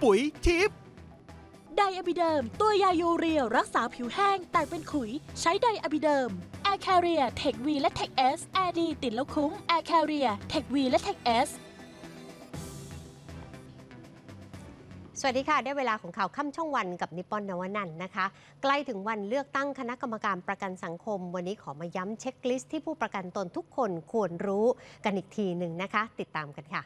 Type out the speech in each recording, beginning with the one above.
ปุ๋ยทิพย์ไดอะบิเดิมตัวยายูเรียรักษาผิวแห้งแตกเป็นขุยใช้ไดอะบิเดิม Air Carrier Tech V และ Tech S Air ดีติดแล้วคุ้ม Air Carrier Tech V และ Tech S สวัสดีค่ะได้เวลาของข่าวค่ำช่องวันกับนิปปอนนวนันท์นะคะใกล้ถึงวันเลือกตั้งคณะกรรมการประกันสังคมวันนี้ขอมาย้ำเช็คลิสต์ที่ผู้ประกันตนทุกคนควรรู้กันอีกทีหนึ่งนะคะติดตามกันค่ะ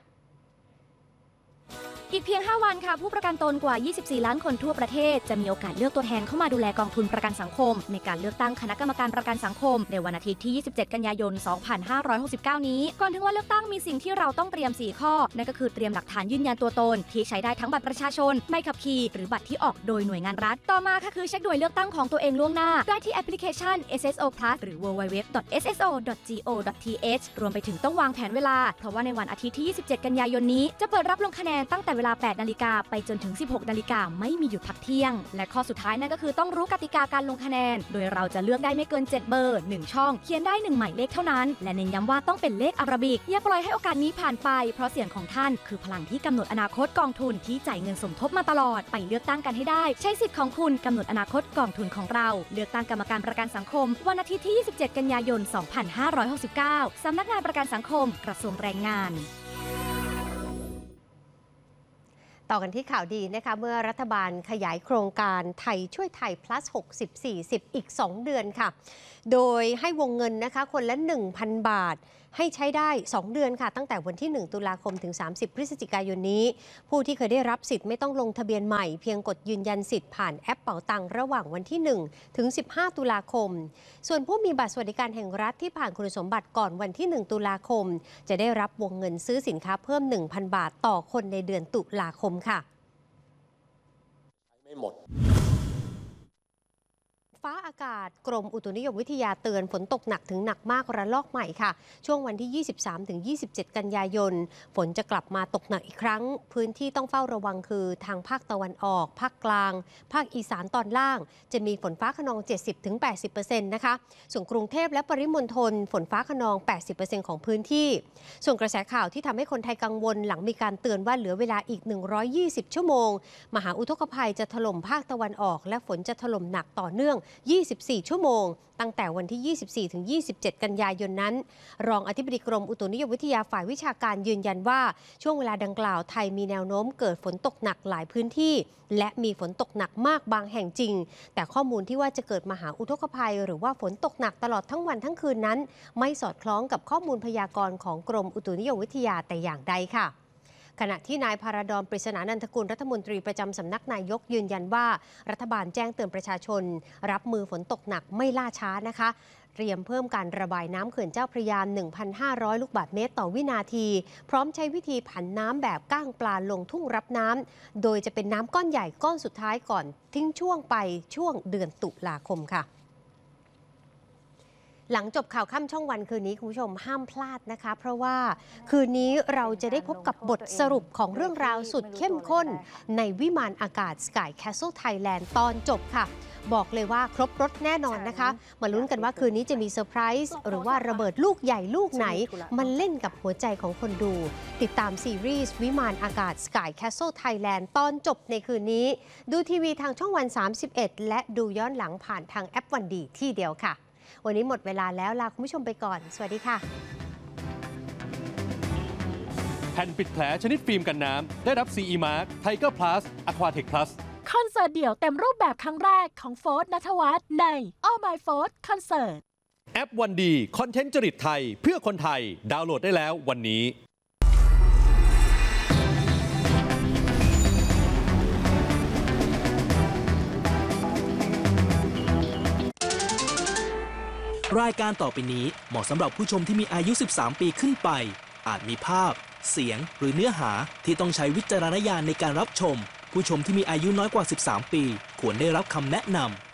อีกเพียง5วันค่ะผู้ประกันตนกว่า24ล้านคนทั่วประเทศจะมีโอกาสเลือกตัวแทนเข้ามาดูแลกองทุนประกันสังคมในการเลือกตั้งคณะกรรมการประกันสังคมในวันอาทิตย์ที่27กันยายน2569นี้ก่อนถึงวันเลือกตั้งมีสิ่งที่เราต้องเตรียม4ข้อนั่นก็คือเตรียมหลักฐานยืนยันตัวตนที่ใช้ได้ทั้งบัตรประชาชนใบขับขี่หรือบัตรที่ออกโดยหน่วยงานรัฐต่อมาค่ะคือเช็คหน่วยเลือกตั้งของตัวเองล่วงหน้าได้ที่แอปพลิเคชัน SSO Plus หรือ www.sso.go.th รวมไปถึงต้องวางแผนเวลาเพราะว่าในวันอาทิตย์ที่27กันยายนนี้จะเปิดรับลงคะแนนตั้งแต่เวลา 8 นาฬิกาไปจนถึง 16 นาฬิกาไม่มีหยุดพักเที่ยงและข้อสุดท้ายนั่นก็คือต้องรู้กติกาการลงคะแนนโดยเราจะเลือกได้ไม่เกิน7เบอร์1ช่องเขียนได้1หมายเลขเท่านั้นและเน้นย้ำว่าต้องเป็นเลขอาราบิกอย่าปล่อยให้โอกาสนี้ผ่านไปเพราะเสียงของท่านคือพลังที่กำหนดอนาคตกองทุนที่จ่ายเงินสมทบมาตลอดไปเลือกตั้งกันให้ได้ใช้สิทธิ์ของคุณกำหนดอนาคตกองทุนของเราเลือกตั้งกรรมการประกันสังคมวันอาทิตย์ที่27กันยายน2569สำนักงานประกันสังคมกระทรวงแรงงานต่อกันที่ข่าวดีนะคะเมื่อรัฐบาลขยายโครงการไทยช่วยไทย plus 60-40 อีก 2 เดือนค่ะโดยให้วงเงินนะคะคนละ 1,000 บาทให้ใช้ได้ 2 เดือนค่ะตั้งแต่วันที่ 1 ตุลาคมถึง 30 พฤศจิกายนนี้ผู้ที่เคยได้รับสิทธิ์ไม่ต้องลงทะเบียนใหม่เพียงกดยืนยันสิทธิ์ผ่านแอปเป๋าตังระหว่างวันที่ 1 ถึง 15 ตุลาคมส่วนผู้มีบัตรสวัสดิการแห่งรัฐที่ผ่านคุณสมบัติก่อนวันที่ 1 ตุลาคมจะได้รับวงเงินซื้อสินค้าเพิ่ม 1,000 บาทต่อคนในเดือนตุลาคมค่ะไม่หมดฟ้าอากาศกรมอุตุนิยมวิทยาเตือนฝนตกหนักถึงหนักมากระลอกใหม่ค่ะช่วงวันที่ 23-27 กันยายนฝนจะกลับมาตกหนักอีกครั้งพื้นที่ต้องเฝ้าระวังคือทางภาคตะวันออกภาคกลางภาคอีสานตอนล่างจะมีฝนฟ้าคะนอง 70-80% นะคะส่วนกรุงเทพและปริมณฑลฝนฟ้าคะนอง 80% ของพื้นที่ส่วนกระแสข่าวที่ทำให้คนไทยกังวลหลังมีการเตือนว่าเหลือเวลาอีก120ชั่วโมงมหาอุทกภัยจะถล่มภาคตะวันออกและฝนจะถล่มหนักต่อเนื่อง24 ชั่วโมงตั้งแต่วันที่ 24-27 กันยายนนั้นรองอธิบดีกรมอุตุนิยมวิทยาฝ่ายวิชาการยืนยันว่าช่วงเวลาดังกล่าวไทยมีแนวโน้มเกิดฝนตกหนักหลายพื้นที่และมีฝนตกหนักมากบางแห่งจริงแต่ข้อมูลที่ว่าจะเกิดมหาอุทกภัยหรือว่าฝนตกหนักตลอดทั้งวันทั้งคืนนั้นไม่สอดคล้องกับข้อมูลพยากรณ์ของกรมอุตุนิยมวิทยาแต่อย่างใดค่ะขณะที่นายพาราดอน ปริศนานันทกุลรัฐมนตรีประจำสำนักนายกยืนยันว่ารัฐบาลแจ้งเตือนประชาชนรับมือฝนตกหนักไม่ล่าช้านะคะเตรียมเพิ่มการระบายน้ำเขื่อนเจ้าพระยา 1,500 ลูกบาศก์เมตรต่อวินาทีพร้อมใช้วิธีผันน้ำแบบก้างปลาลงทุ่งรับน้ำโดยจะเป็นน้ำก้อนใหญ่ก้อนสุดท้ายก่อนทิ้งช่วงไปช่วงเดือนตุลาคมค่ะหลังจบข่าวค่ำช่องวันคืนนี้คุณผู้ชมห้ามพลาดนะคะเพราะว่าคืนนี้เราจะได้พบกับบทสรุปของเรื่องราวสุดเข้มข้นในวิมานอากาศ Sky Castle Thailand ตอนจบค่ะบอกเลยว่าครบรถแน่นอนนะคะมาลุ้นกันว่าคืนนี้จะมีเซอร์ไพรส์หรือว่าระเบิดลูกใหญ่ลูกไหนมันเล่นกับหัวใจของคนดูติดตามซีรีส์วิมานอากาศ Sky Castle Thailand ตอนจบในคืนนี้ดูทีวีทางช่องวัน 31และดูย้อนหลังผ่านทางแอปวันดีที่เดียวค่ะวันนี้หมดเวลาแล้วลาคุณผู้ชมไปก่อนสวัสดีค่ะแผ่นปิดแผลชนิดฟิล์มกันน้ำได้รับ CE Mark Tiger Plus Aquatech Plus คอนเสิร์ตเดี่ยวเต็มรูปแบบครั้งแรกของโฟร์ธ ณัฐวัฒน์ใน All My Fourth Concert แอปวันดีคอนเทนต์จริตไทยเพื่อคนไทยดาวน์โหลดได้แล้ววันนี้รายการต่อไปนี้เหมาะสำหรับผู้ชมที่มีอายุ 13 ปีขึ้นไปอาจมีภาพเสียงหรือเนื้อหาที่ต้องใช้วิจารณญาณในการรับชมผู้ชมที่มีอายุน้อยกว่า 13 ปีควรได้รับคำแนะนำ